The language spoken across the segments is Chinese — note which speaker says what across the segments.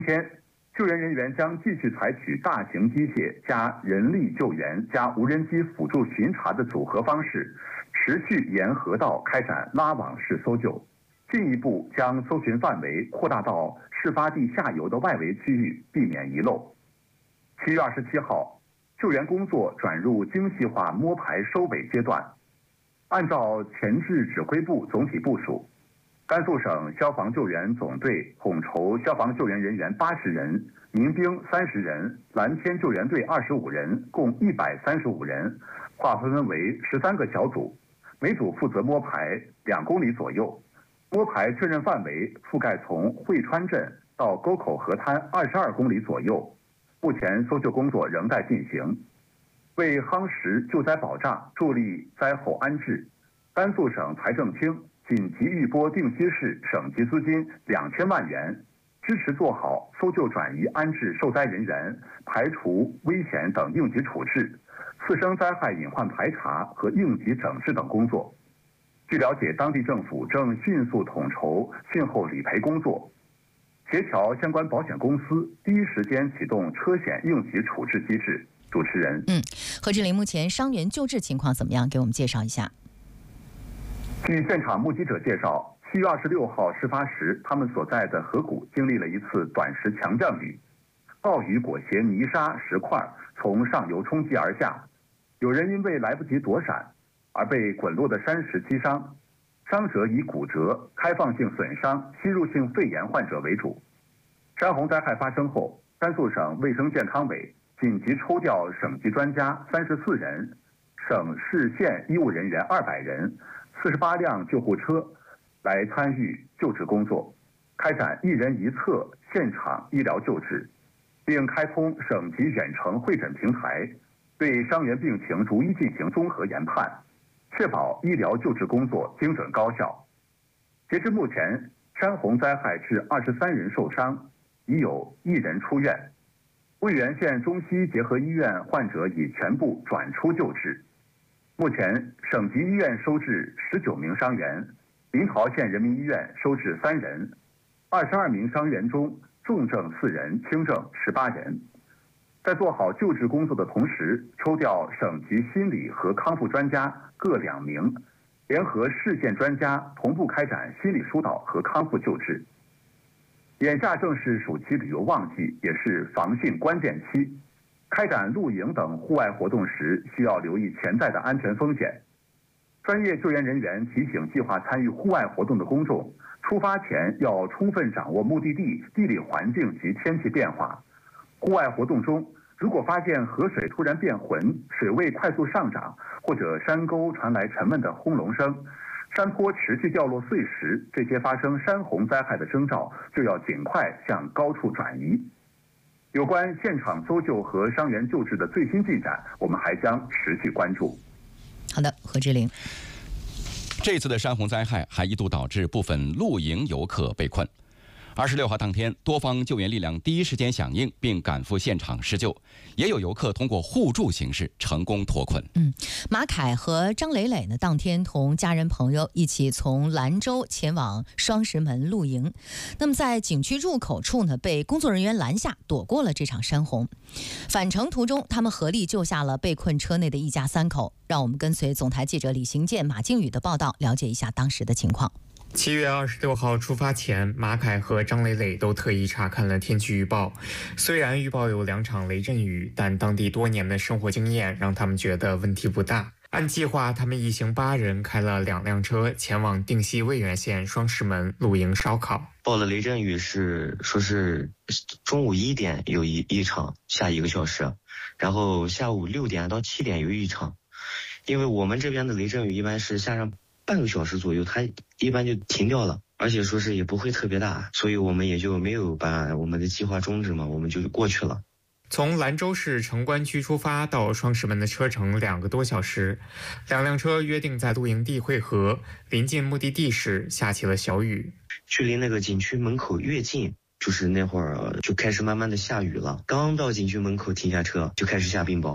Speaker 1: 天，救援人员将继续采取大型机械加人力救援加无人机辅助巡查的组合方式，持续沿河道开展拉网式搜救，进一步将搜寻范围扩大到事发地下游的外围区域，避免遗漏。7月27号，救援工作转入精细化摸排收尾阶段。按照前置指挥部总体部署，甘肃省消防救援总队统筹消防救援人员80人，民兵30人，蓝天救援队25人，共135人，划分为13个小组，每组负责摸排2公里左右。摸排确认范围覆盖从汇川镇到沟口河滩22公里左右。目前搜救工作仍在进行。为夯实救灾保障，助力灾后安置，甘肃省财政厅紧急预拨定西市省级资金2000万元，支持做好搜救转移安置受灾人员、排除危险等应急处置、次生灾害隐患排查和应急整治等工作。据了解，当地政府正迅速统筹汛后理赔工作，协调相关保险公司第一时间启动车险应急处置机制。主持人，
Speaker 2: 何志林，目前伤员救治情况怎么样？给我们介绍一下。
Speaker 1: 据现场目击者介绍，7月26号事发时，他们所在的河谷经历了一次短时强降雨，暴雨裹挟泥沙石块从上游冲击而下，有人因为来不及躲闪而被滚落的山石击伤，伤者以骨折、开放性损伤、吸入性肺炎患者为主。山洪灾害发生后，甘肃省卫生健康委紧急抽调省级专家34人，省市县医务人员200人，48辆救护车来参与救治工作，开展一人一侧现场医疗救治，并开通省级远程会诊平台，对伤员病情逐一进行综合研判，确保医疗救治工作精准高效。截至目前，山洪灾害致23人受伤，已有1人出院。渭源县中西结合医院患者已全部转出救治。目前，省级医院收治19名伤员，临洮县人民医院收治3人，22名伤员中重症4人，轻症18人。在做好救治工作的同时，抽调省级心理和康复专家各2名，联合市县专家同步开展心理疏导和康复救治。眼下正是暑期旅游旺季，也是防汛关键期。开展露营等户外活动时，需要留意潜在的安全风险。专业救援人员提醒计划参与户外活动的公众，出发前要充分掌握目的地地理环境及天气变化。户外活动中，如果发现河水突然变浑、水位快速上涨，或者山沟传来沉闷的轰隆声，山坡持续掉落碎石，这些发生山洪灾害的征兆，就要尽快向高处转移。有关现场搜救和伤员救治的最新进展，我们还将持续关注。
Speaker 2: 好的，何志玲。
Speaker 3: 这次的山洪灾害还一度导致部分露营游客被困。26号当天，多方救援力量第一时间响应，并赶赴现场施救，也有游客通过互助形式成功脱困。
Speaker 2: 马凯和张磊磊呢，当天同家人朋友一起从兰州前往双石门露营。那么在景区入口处呢，被工作人员拦下，躲过了这场山洪。返程途中，他们合力救下了被困车内的一家3口。让我们跟随总台记者李行健、马靖宇的报道，了解一下当时的情况。
Speaker 4: 7月26号出发前，马凯和张磊磊都特意查看了天气预报。虽然预报有2场雷阵雨，但当地多年的生活经验让他们觉得问题不大。按计划，他们一行8人开了2辆车，前往定西渭源县双石门露营烧烤。
Speaker 5: 报的雷阵雨说是中午1点有一场，下1个小时，然后下午6点到7点有一场。因为我们这边的雷阵雨一般是下上半个小时左右，它一般就停掉了，而且说是也不会特别大，所以我们也就没有把我们的计划终止嘛，我们就过去了。
Speaker 4: 从兰州市城关区出发到双石门的车程2个多小时，2辆车约定在露营地汇合，临近目的地时下起了小雨。
Speaker 5: 距离那个景区门口越近，就是那会儿就开始慢慢的下雨了，刚到景区门口停下车就开始下冰雹。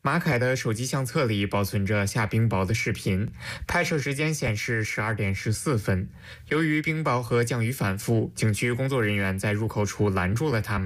Speaker 4: 马凯的手机相册里保存着下冰雹的视频，拍摄时间显示12点14分。由于冰雹和降雨反复，景区工作人员在入口处拦住了他们。